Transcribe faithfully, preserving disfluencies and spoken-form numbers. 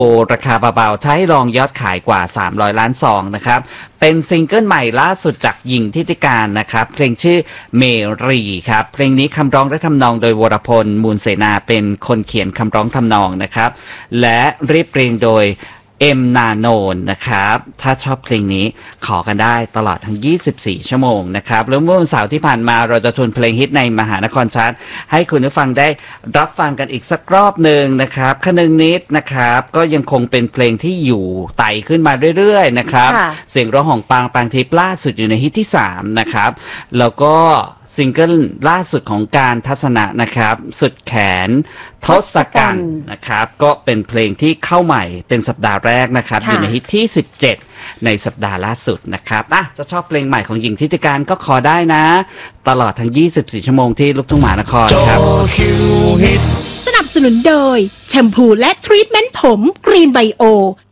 โอราคาเบาๆใช้รองยอดขายกว่าสามร้อยล้านซองนะครับเป็นซิงเกิลใหม่ล่าสุดจากหญิงทิติการนะครับเพลงชื่อเมรีครับเพลงนี้คำร้องและทำนองโดยวรพลมูลเสนาเป็นคนเขียนคำร้องทำนองนะครับและเรียบเรียงโดยเอ็มนาโนนนะครับถ้าชอบเพลงนี้ขอกันได้ตลอดทั้งยี่สิบสี่ชั่วโมงนะครับแล้วเมื่อวันเสาร์ที่ผ่านมาเราจะทวนเพลงฮิตในมหานครชาร์ตให้คุณผู้ฟังได้รับฟังกันอีกสักรอบหนึ่งนะครับคนึงนิดนะครับก็ยังคงเป็นเพลงที่อยู่ไต่ขึ้นมาเรื่อยๆนะครับเสียงร้องของปางปางทิพย์ล่าสุดอยู่ในฮิตที่สามนะครับแล้วก็ซิงเกิลล่าสุดของการทัศนะนะครับสุดแขนทศกัณฐ์นะครับก็เป็นเพลงที่เข้าใหม่เป็นสัปดาห์แรกนะครับอยู่ในฮิตที่สิบเจ็ดในสัปดาห์ล่าสุดนะครับอ่ะจะชอบเพลงใหม่ของหญิงทิติการก็ขอได้นะตลอดทั้งยี่สิบสี่ชั่วโมงที่ลูกทุ่งมหานครครับสนับสนุนโดยแชมพูและทรีทเมนต์ผมกรีนไบโอ